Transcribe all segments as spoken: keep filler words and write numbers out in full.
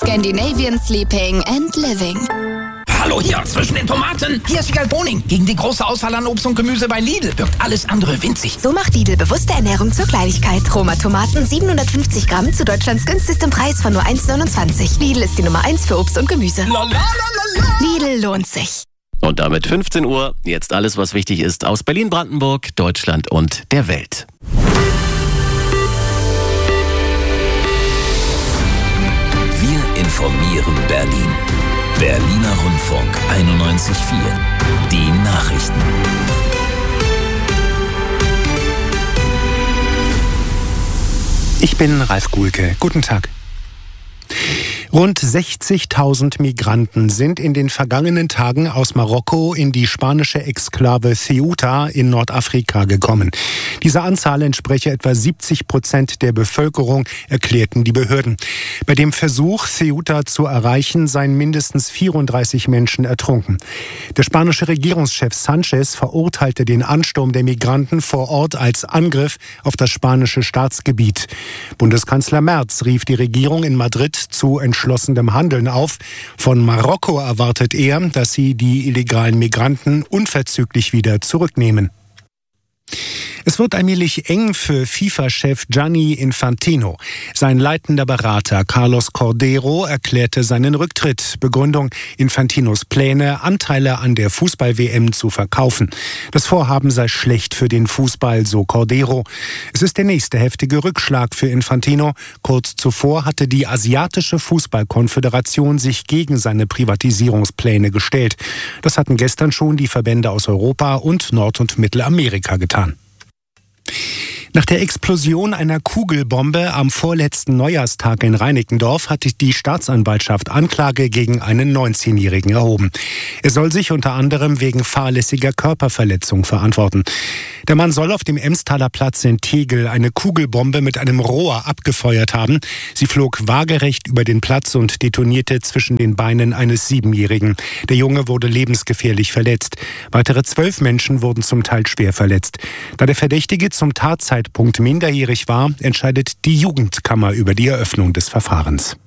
Scandinavian Sleeping and Living. Hallo hier, zwischen den Tomaten. Hier ist Wiegald Boning. Gegen die große Auswahl an Obst und Gemüse bei Lidl wirkt alles andere winzig. So macht Lidl bewusste Ernährung zur Kleinigkeit. Roma Tomaten siebenhundertfünfzig Gramm zu Deutschlands günstigstem Preis von nur eins neunundzwanzig. Lidl ist die Nummer eins für Obst und Gemüse. Lalalala. Lidl lohnt sich. Und damit fünfzehn Uhr. Jetzt alles, was wichtig ist aus Berlin, Brandenburg, Deutschland und der Welt. Wir informieren Berlin. Berliner Rundfunk einundneunzig Komma vier. Die Nachrichten. Ich bin Ralf Guhlke. Guten Tag. Rund sechzigtausend Migranten sind in den vergangenen Tagen aus Marokko in die spanische Exklave Ceuta in Nordafrika gekommen. Diese Anzahl entspreche etwa siebzig Prozent der Bevölkerung, erklärten die Behörden. Bei dem Versuch, Ceuta zu erreichen, seien mindestens vierunddreißig Menschen ertrunken. Der spanische Regierungschef Sanchez verurteilte den Ansturm der Migranten vor Ort als Angriff auf das spanische Staatsgebiet. Bundeskanzler Merz rief die Regierung in Madrid zu entschlossenem Handeln auf. Von Marokko erwartet er, dass sie die illegalen Migranten unverzüglich wieder zurücknehmen. Es wird allmählich eng für FIFA-Chef Gianni Infantino. Sein leitender Berater Carlos Cordero erklärte seinen Rücktritt. Begründung: Infantinos Pläne, Anteile an der Fußball-W M zu verkaufen. Das Vorhaben sei schlecht für den Fußball, so Cordero. Es ist der nächste heftige Rückschlag für Infantino. Kurz zuvor hatte die Asiatische Fußballkonföderation sich gegen seine Privatisierungspläne gestellt. Das hatten gestern schon die Verbände aus Europa und Nord- und Mittelamerika getan. Nach der Explosion einer Kugelbombe am vorletzten Neujahrstag in Reinickendorf hat die Staatsanwaltschaft Anklage gegen einen neunzehnjährigen erhoben. Er soll sich unter anderem wegen fahrlässiger Körperverletzung verantworten. Der Mann soll auf dem Emstaler Platz in Tegel eine Kugelbombe mit einem Rohr abgefeuert haben. Sie flog waagerecht über den Platz und detonierte zwischen den Beinen eines Siebenjährigen. Der Junge wurde lebensgefährlich verletzt. Weitere zwölf Menschen wurden zum Teil schwer verletzt. Da der Verdächtige zum Tatzeitpunkt minderjährig war, entscheidet die Jugendkammer über die Eröffnung des Verfahrens.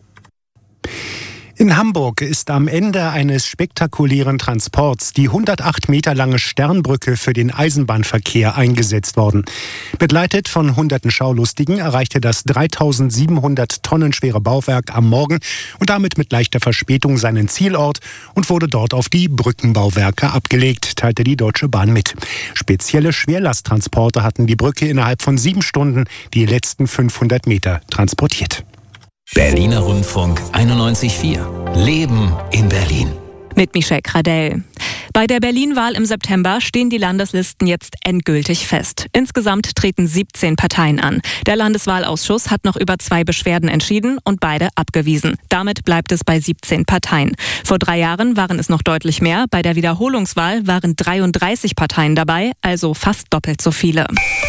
In Hamburg ist am Ende eines spektakulären Transports die hundertacht Meter lange Sternbrücke für den Eisenbahnverkehr eingesetzt worden. Begleitet von hunderten Schaulustigen erreichte das dreitausendsiebenhundert Tonnen schwere Bauwerk am Morgen und damit mit leichter Verspätung seinen Zielort und wurde dort auf die Brückenbauwerke abgelegt, teilte die Deutsche Bahn mit. Spezielle Schwerlasttransporte hatten die Brücke innerhalb von sieben Stunden die letzten fünfhundert Meter transportiert. Berliner Rundfunk einundneunzig Komma vier. Leben in Berlin. Mit Michelle Kradell. Bei der Berlin-Wahl im September stehen die Landeslisten jetzt endgültig fest. Insgesamt treten siebzehn Parteien an. Der Landeswahlausschuss hat noch über zwei Beschwerden entschieden und beide abgewiesen. Damit bleibt es bei siebzehn Parteien. Vor drei Jahren waren es noch deutlich mehr. Bei der Wiederholungswahl waren dreiunddreißig Parteien dabei, also fast doppelt so viele.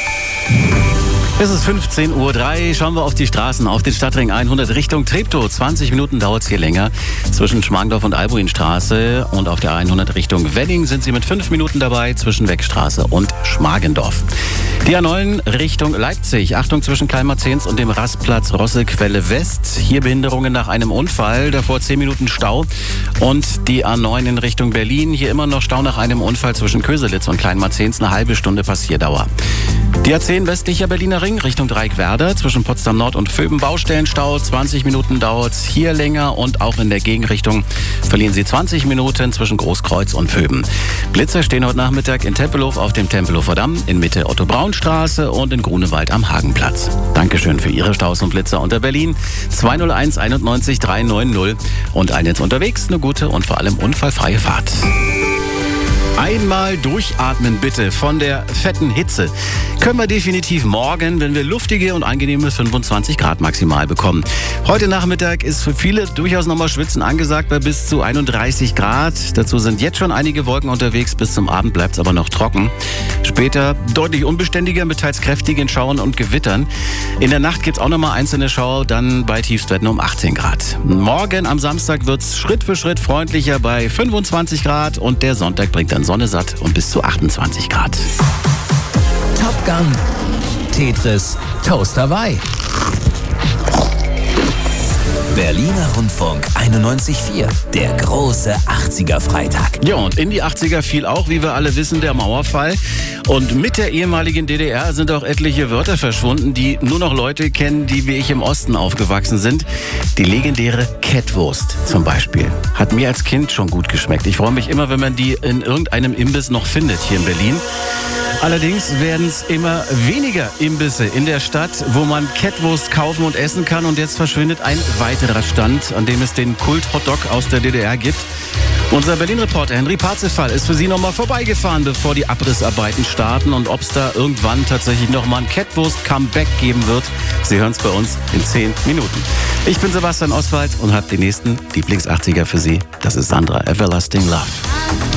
Es ist fünfzehn Uhr drei. Schauen wir auf die Straßen, auf den Stadtring hundert Richtung Treptow. zwanzig Minuten dauert es hier länger zwischen Schmargendorf und Albuinstraße. Und auf der hundert Richtung Wedding sind Sie mit fünf Minuten dabei zwischen Weckstraße und Schmargendorf. Die A neun Richtung Leipzig. Achtung zwischen Kleinmarzens und dem Rastplatz Rossequelle West. Hier Behinderungen nach einem Unfall. Davor zehn Minuten Stau. Und die A neun in Richtung Berlin. Hier immer noch Stau nach einem Unfall zwischen Köselitz und Kleinmarzens. Eine halbe Stunde Passierdauer. Die A zehn westlicher Berliner Ring Richtung Dreieckwerder zwischen Potsdam Nord und Vöben Baustellenstau. zwanzig Minuten dauert es hier länger und auch in der Gegenrichtung verlieren Sie zwanzig Minuten zwischen Großkreuz und Vöben. Blitzer stehen heute Nachmittag in Tempelhof auf dem Tempelhofer Damm, in Mitte Otto-Braun-Straße und in Grunewald am Hagenplatz. Dankeschön für Ihre Staus und Blitzer unter Berlin. zwei null eins einundneunzig dreihundertneunzig und ein Netz unterwegs. Eine gute und vor allem unfallfreie Fahrt. Einmal durchatmen bitte von der fetten Hitze. Können wir definitiv morgen, wenn wir luftige und angenehme fünfundzwanzig Grad maximal bekommen. Heute Nachmittag ist für viele durchaus nochmal Schwitzen angesagt bei bis zu einunddreißig Grad. Dazu sind jetzt schon einige Wolken unterwegs. Bis zum Abend bleibt es aber noch trocken. Später deutlich unbeständiger mit teils kräftigen Schauern und Gewittern. In der Nacht gibt es auch nochmal einzelne Schauer, dann bei Tiefstwerten um achtzehn Grad. Morgen am Samstag wird es Schritt für Schritt freundlicher bei fünfundzwanzig Grad und der Sonntag bringt dann Sonne satt und bis zu achtundzwanzig Grad. Top Gun, Tetris, Toast Hawaii. Berliner Rundfunk einundneunzig Komma vier, der große achtziger-Freitag. Ja, und in die achtziger fiel auch, wie wir alle wissen, der Mauerfall. Und mit der ehemaligen D D R sind auch etliche Wörter verschwunden, die nur noch Leute kennen, die wie ich im Osten aufgewachsen sind. Die legendäre Kettwurst zum Beispiel hat mir als Kind schon gut geschmeckt. Ich freue mich immer, wenn man die in irgendeinem Imbiss noch findet hier in Berlin. Allerdings werden es immer weniger Imbisse in der Stadt, wo man Kettwurst kaufen und essen kann. Und jetzt verschwindet ein weiterer Stand, an dem es den Kult-Hotdog aus der D D R gibt. Unser Berlin-Reporter Henry Parzefall ist für Sie nochmal vorbeigefahren, bevor die Abrissarbeiten starten. Und ob es da irgendwann tatsächlich nochmal ein Kettwurst-Comeback geben wird, Sie hören es bei uns in zehn Minuten. Ich bin Sebastian Oswald und habe die nächsten Lieblings-achtziger für Sie. Das ist Sandra, Everlasting Love.